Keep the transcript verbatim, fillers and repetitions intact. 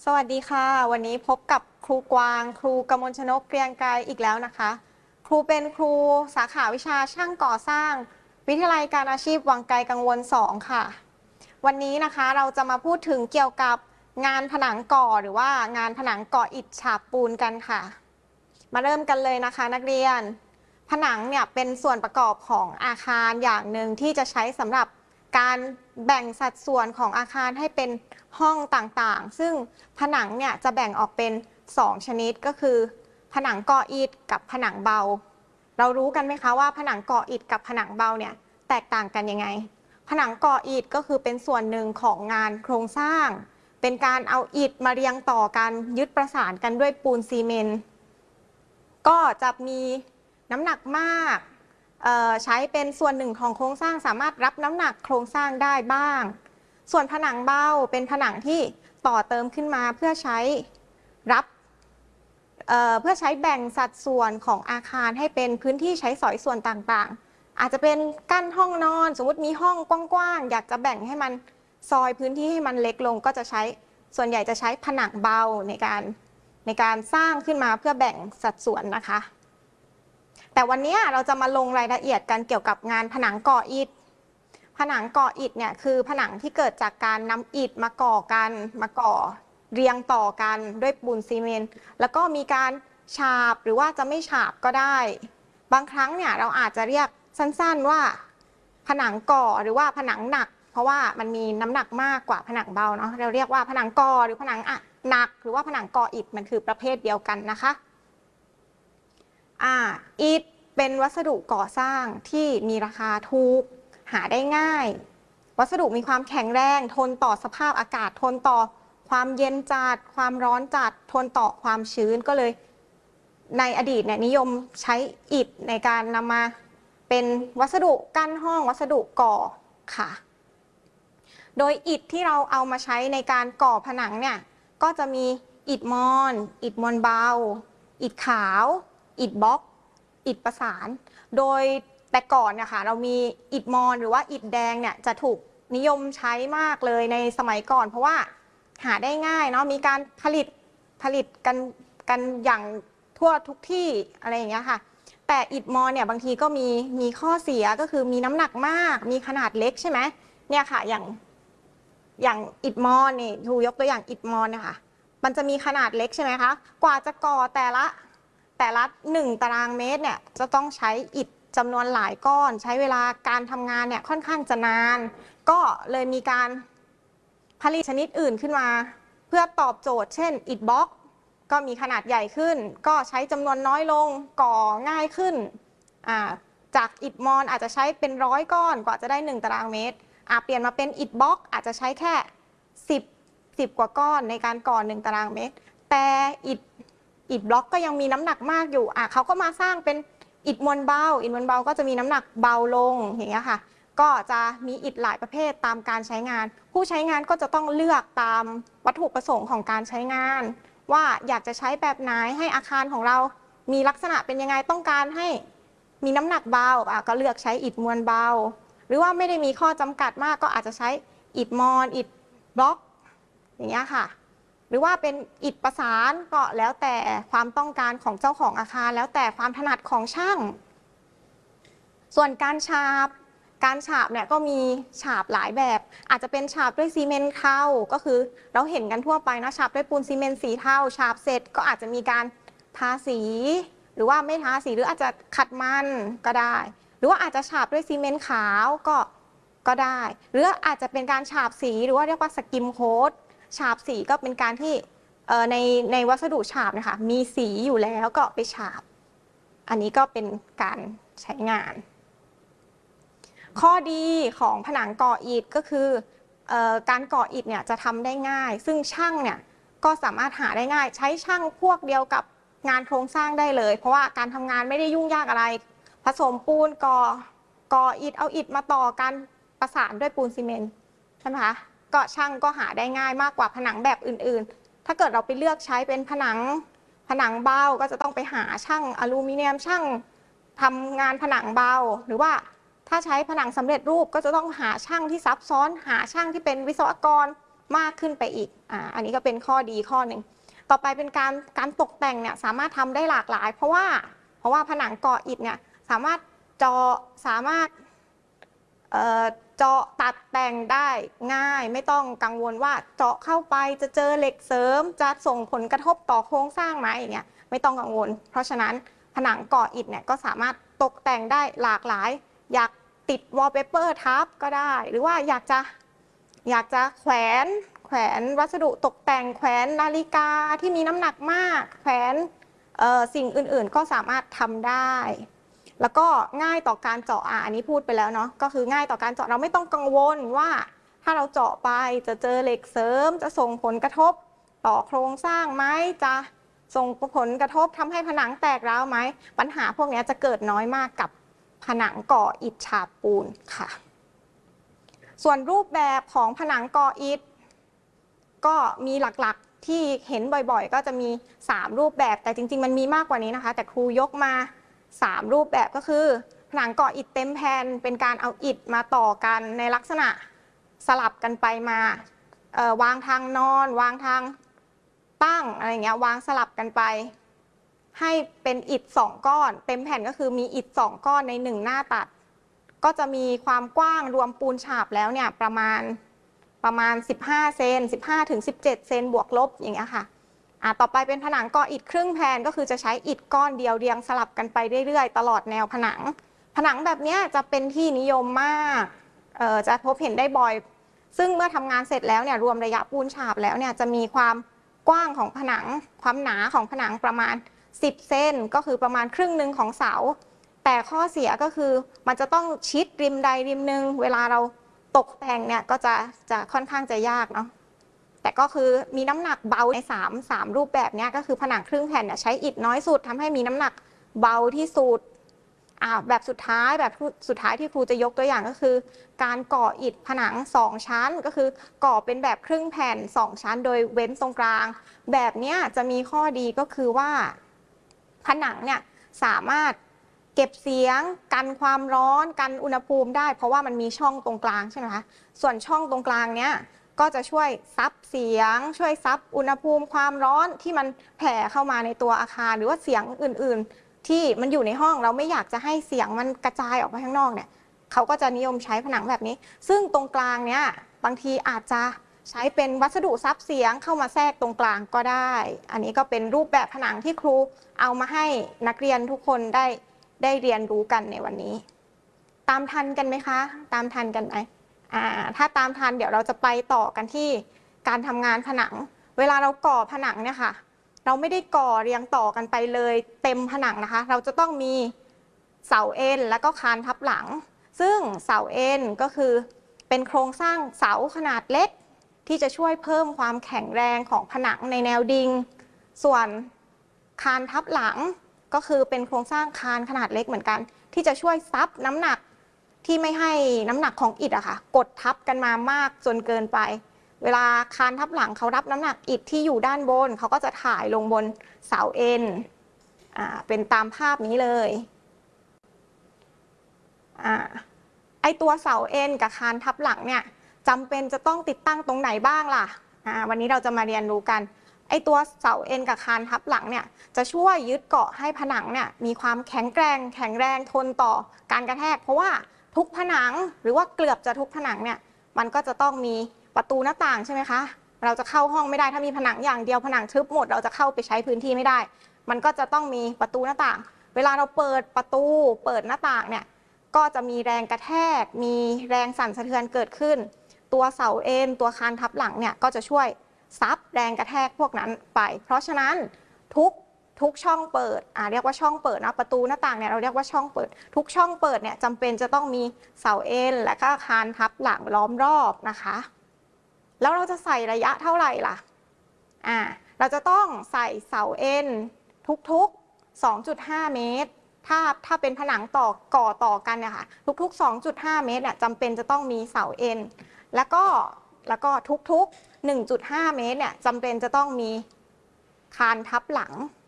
สวัสดีค่ะวันนี้พบกับครูกวางครูกมลชนกเกรียงไกรอีกแล้วนะคะครูเป็นครูสาขาวิชาช่างก่อสร้างวิทยาลัยการอาชีพวังไกลกังวลสองค่ะวันนี้นะคะเราจะมาพูดถึงเกี่ยวกับงานผนังก่อหรือว่างานผนังก่ออิฐฉาบปูนกันค่ะมาเริ่มกันเลยนะคะนักเรียนผนังเนี่ยเป็นส่วนประกอบของอาคารอย่างหนึ่งที่จะใช้สำหรับการแบ่งสัดส่วนของอาคารให้เป็นห้องต่างๆซึ่งผนังเนี่ยจะแบ่งออกเป็นสองชนิดก็คือผนังก่ออิฐกับผนังเบาเรารู้กันไหมคะว่าผนังก่ออิฐกับผนังเบาเนี่ยแตกต่างกันยังไงผนังก่ออิฐก็คือเป็นส่วนหนึ่งของงานโครงสร้างเป็นการเอาอิฐมาเรียงต่อกันยึดประสานกันด้วยปูนซีเมนต์ก็จะมีน้ำหนักมากใช้เป็นส่วนหนึ่งของโครงสร้างสามารถรับน้ำหนักโครงสร้างได้บ้างส่วนผนังเบาเป็นผนังที่ต่อเติมขึ้นมาเพื่อใช้รับเเพื่อใช้แบ่งสัดส่วนของอาคารให้เป็นพื้นที่ใช้สอยส่วนต่างๆอาจจะเป็นกั้นห้องนอนสมมติมีห้องกว้างๆอยากจะแบ่งให้มันซอยพื้นที่ให้มันเล็กลงก็จะใช้ส่วนใหญ่จะใช้ผนังเบาในการในการสร้างขึ้นมาเพื่อแบ่งสัดส่วนนะคะแต่วันนี้เราจะมาลงรายละเอียดกันเกี่ยวกับงานผนังก่ออิฐผนังก่ออิฐเนี่ยคือผนังที่เกิดจากการนำอิฐมาก่อกันมาก่อเรียงต่อกันด้วยปูนซีเมนต์แล้วก็มีการฉาบหรือว่าจะไม่ฉาบก็ได้บางครั้งเนี่ยเราอาจจะเรียกสั้นๆว่าผนังก่อหรือว่าผนังหนักเพราะว่ามันมีน้ำหนักมากกว่าผนังเบาเนาะเราเรียกว่าผนังก่อหรือผนังหนักหรือว่าผนังก่ออิฐมันคือประเภทเดียวกันนะคะอ่าอิฐเป็นวัสดุก่อสร้างที่มีราคาถูกหาได้ง่ายวัสดุมีความแข็งแรงทนต่อสภาพอากาศทนต่อความเย็นจัดความร้อนจัดทนต่อความชื้นก็เลยในอดีตเนี่ยนิยมใช้อิฐในการนำมาเป็นวัสดุกั้นห้องวัสดุก่อค่ะโดยอิฐที่เราเอามาใช้ในการก่อผนังเนี่ยก็จะมีอิฐมอนอิฐมวลเบาอิฐขาวอิฐบล็อกอิฐประสานโดยแต่ก่อนเนี่ยค่ะเรามีอิฐมอนหรือว่าอิฐแดงเนี่ยจะถูกนิยมใช้มากเลยในสมัยก่อนเพราะว่าหาได้ง่ายเนาะมีการผลิตผลิตกันกันอย่างทั่วทุกที่อะไรอย่างเงี้ยค่ะแต่อิฐมอนเนี่ยบางทีก็มีมีข้อเสียก็คือมีน้ำหนักมากมีขนาดเล็กใช่ไหมเนี่ยค่ะอย่างอย่างอิฐมอนนี่ทูยกตัวอย่างอิฐมอนนะคะมันจะมีขนาดเล็กใช่ไหมคะกว่าจะก่อแต่ละแต่ละหนึ่งตารางเมตรเนี่ยจะต้องใช้อิฐจำนวนหลายก้อนใช้เวลาการทำงานเนี่ยค่อนข้างจะนานก็เลยมีการผลิตชนิดอื่นขึ้นมาเพื่อตอบโจทย์เช่นอิฐบล็อกก็มีขนาดใหญ่ขึ้นก็ใช้จำนวนน้อยลงก่อง่ายขึ้นจากอิฐมอนอาจจะใช้เป็นร้อยก้อนกว่าจะได้หนึ่งตารางเมตรเปลี่ยนมาเป็นอิฐบล็อกอาจจะใช้แค่สิบ สิบกว่าก้อนในการก่อหนึ่งตารางเมตรแต่อิฐอิฐบล็อกก็ยังมีน้ำหนักมากอยู่อ่ะเขาก็มาสร้างเป็นอิฐมวลเบาอิฐมวลเบาก็จะมีน้ำหนักเบาลงอย่างเงี้ยค่ะก็จะมีอิฐหลายประเภทตามการใช้งานผู้ใช้งานก็จะต้องเลือกตามวัตถุประสงค์ของการใช้งานว่าอยากจะใช้แบบไหนให้อาคารของเรามีลักษณะเป็นยังไงต้องการให้มีน้ำหนักเบาอ่ะก็เลือกใช้อิฐมวลเบาหรือว่าไม่ได้มีข้อจำกัดมากก็อาจจะใช้อิฐมอนอิฐบล็อกอย่างเงี้ยค่ะหรือว่าเป็นอิฐประสานก็แล้วแต่ความต้องการของเจ้าของอาคารแล้วแต่ความถนัดของช่างส่วนการฉาบการฉาบเนี่ยก็มีฉาบหลายแบบอาจจะเป็นฉาบด้วยซีเมนต์เทาก็คือเราเห็นกันทั่วไปนะฉาบด้วยปูนซีเมนต์สีเทาฉาบเสร็จก็อาจจะมีการทาสีหรือว่าไม่ทาสีหรืออาจจะขัดมันก็ได้หรือว่าอาจจะฉาบด้วยซีเมนต์ขาวก็ก็ได้หรืออาจจะเป็นการฉาบสีหรือว่าเรียกว่าสกิมโค้ดฉาบสีก็เป็นการที่ในในวัสดุฉาบนะคะมีสีอยู่แล้วก็ไปฉาบอันนี้ก็เป็นการใช้งานข้อดีของผนังก่ออิฐก็คือการก่ออิฐเนี่ยจะทำได้ง่ายซึ่งช่างเนี่ยก็สามารถหาได้ง่ายใช้ช่างพวกเดียวกับงานโครงสร้างได้เลยเพราะว่าการทำงานไม่ได้ยุ่งยากอะไรผสมปูนก่อก่ออิฐเอาอิฐมาต่อกันประสานด้วยปูนซีเมนต์ใช่ไหมคะก็ช่างก็หาได้ง่ายมากกว่าผนังแบบอื่นๆถ้าเกิดเราไปเลือกใช้เป็นผนังผนังเบาก็จะต้องไปหาช่างอลูมิเนียมช่างทำงานผนังเบาหรือว่าถ้าใช้ผนังสำเร็จรูปก็จะต้องหาช่างที่ซับซ้อนหาช่างที่เป็นวิศวกรมากขึ้นไปอีกอ่าอันนี้ก็เป็นข้อดีข้อหนึ่งต่อไปเป็นการการตกแต่งเนี่ยสามารถทำได้หลากหลายเพราะว่าเพราะว่าผนังก่ออิฐเนี่ยสามารถเจาะสามารถเอ่อเจาะตัดแต่งได้ง่ายไม่ต้องกังวลว่าเจาะเข้าไปจะเจอเหล็กเสริมจะส่งผลกระทบต่อโครงสร้างไหมอย่างเงี้ยไม่ต้องกังวลเพราะฉะนั้นผนังก่ออิฐเนี่ยก็สามารถตกแต่งได้หลากหลายอยากติดวอลเปเปอร์ทับก็ได้หรือว่าอยากจะอยากจะแขวนแขวนวัสดุตกแต่งแขวนนาฬิกาที่มีน้ำหนักมากแขวนสิ่งอื่นๆก็สามารถทำได้แล้วก็ง่ายต่อการเจาะอ่ะอันนี้พูดไปแล้วเนาะก็คือง่ายต่อการเจาะเราไม่ต้องกังวลว่าถ้าเราเจาะไปจะเจอเหล็กเสริมจะส่งผลกระทบต่อโครงสร้างไหมจะส่งผลกระทบทำให้ผนังแตกร้าวไหมปัญหาพวกนี้จะเกิดน้อยมากกับผนังก่ออิฐฉาบปูนค่ะส่วนรูปแบบของผนังก่ออิฐก็มีหลักๆที่เห็นบ่อยๆก็จะมีสามรูปแบบแต่จริงๆมันมีมากกว่านี้นะคะแต่ครูยกมาสามรูปแบบก็คือผนังก่ออิฐเต็มแผ่นเป็นการเอาอิฐมาต่อกันในลักษณะสลับกันไปมาวางทางนอนวางทางตั้งอะไรเงี้ยวางสลับกันไปให้เป็นอิฐสองก้อนเต็มแผ่นก็คือมีอิฐสองก้อนในหนึ่งหน้าตัดก็จะมีความกว้างรวมปูนฉาบแล้วเนี่ยประมาณประมาณสิบห้าเซนสิบห้าถึงสิบเจ็ดเซนบวกลบอย่างเงี้ยค่ะอ่าต่อไปเป็นผนังก่ออิฐครึ่งแผ่นก็คือจะใช้อิฐก้อนเดียวเรียงสลับกันไปเรื่อยๆตลอดแนวผนังผนังแบบนี้จะเป็นที่นิยมมากเอ่อจะพบเห็นได้บ่อยซึ่งเมื่อทำงานเสร็จแล้วเนี่ยรวมระยะปูนฉาบแล้วเนี่ยจะมีความกว้างของผนังความหนาของผนังประมาณสิบเซนก็คือประมาณครึ่งหนึ่งของเสาแต่ข้อเสียก็คือมันจะต้องชิดริมใดริมหนึ่งเวลาเราตกแต่งเนี่ยก็จะจะค่อนข้างจะยากเนาะแต่ก็คือมีน้ำหนักเบาในสามสามรูปแบบนี้ก็คือผนังครึ่งแผ่นเนี่ยใช้อิฐน้อยสุดทำให้มีน้ำหนักเบาที่สุดอ่าแบบสุดท้ายแบบสุดท้ายที่ครูจะยกตัวอย่างก็คือการก่ออิฐผนังสองชั้นก็คือก่อเป็นแบบครึ่งแผ่นสองชั้นโดยเว้นตรงกลางแบบนี้จะมีข้อดีก็คือว่าผนังเนี่ยสามารถเก็บเสียงกันความร้อนกันอุณหภูมิได้เพราะว่ามันมีช่องตรงกลางใช่ไหมคะส่วนช่องตรงกลางเนี้ยก็จะช่วยซับเสียงช่วยซับอุณหภูมิความร้อนที่มันแผ่เข้ามาในตัวอาคารหรือว่าเสียงอื่นๆที่มันอยู่ในห้องเราไม่อยากจะให้เสียงมันกระจายออกไปข้างนอกเนี่ยเขาก็จะนิยมใช้ผนังแบบนี้ซึ่งตรงกลางเนี้ยบางทีอาจจะใช้เป็นวัสดุซับเสียงเข้ามาแทรกตรงกลางก็ได้อันนี้ก็เป็นรูปแบบผนังที่ครูเอามาให้นักเรียนทุกคนได้ได้เรียนรู้กันในวันนี้ตามทันกันไหมคะตามทันกันไหมอ่าถ้าตามทันเดี๋ยวเราจะไปต่อกันที่การทำงานผนังเวลาเราก่อผนังเนี่ยค่ะเราไม่ได้ก่อเรียงต่อกันไปเลยเต็มผนังนะคะเราจะต้องมีเสาเอ็นแล้วก็คานทับหลังซึ่งเสาเอ็นก็คือเป็นโครงสร้างเสาขนาดเล็กที่จะช่วยเพิ่มความแข็งแรงของผนังในแนวดิ่งส่วนคานทับหลังก็คือเป็นโครงสร้างคานขนาดเล็กเหมือนกันที่จะช่วยซับน้ำหนักที่ไม่ให้น้ำหนักของอิฐอะค่ะกดทับกันมามากจนเกินไปเวลาคานทับหลังเขารับน้ำหนักอิฐที่อยู่ด้านบนเขาก็จะถ่ายลงบนเสาเอ็นอ่าเป็นตามภาพนี้เลยอ่าไอตัวเสาเอ็นกับคานทับหลังเนี่ยจำเป็นจะต้องติดตั้งตรงไหนบ้างล่ะอ่าวันนี้เราจะมาเรียนรู้กันไอตัวเสาเอ็นกับคานทับหลังเนี่ยจะช่วยยึดเกาะให้ผนังเนี่ยมีความแข็งแกร่งแข็งแรงทนต่อการกระแทกเพราะว่าทุกผนังหรือว่าเกือบจะทุกผนังเนี่ยมันก็จะต้องมีประตูหน้าต่างใช่ไหมคะเราจะเข้าห้องไม่ได้ถ้ามีผนังอย่างเดียวผนังทึบหมดเราจะเข้าไปใช้พื้นที่ไม่ได้มันก็จะต้องมีประตูหน้าต่างเวลาเราเปิดประตูเปิดหน้าต่างเนี่ยก็จะมีแรงกระแทกมีแรงสั่นสะเทือนเกิดขึ้นตัวเสาเอ็นตัวคานทับหลังเนี่ยก็จะช่วยซับแรงกระแทกพวกนั้นไปเพราะฉะนั้นทุกทุกช่องเปิดอ่าเรียกว่าช่องเปิดนะประตูหน้าต่างเนี่ยเราเรียกว่าช่องเปิดทุกช่องเปิดเนี่ยจำเป็นจะต้องมีเสาเอ็นและก็คานทับหลังล้อมรอบนะคะแล้วเราจะใส่ระยะเท่าไหร่ล่ะอ่าเราจะต้องใส่เสาเอ็นทุกๆ สองจุดห้า เมตรถ้าถ้าเป็นผนังต่อก่อต่อกันเนี่ยค่ะทุกๆ สองจุดห้า เมตรเนี่ยจำเป็นจะต้องมีเสาเอ็นแล้วก็แล้วก็ทุกๆ หนึ่งจุดห้า เมตรเนี่ยจำเป็นจะต้องมีคานทับหลัง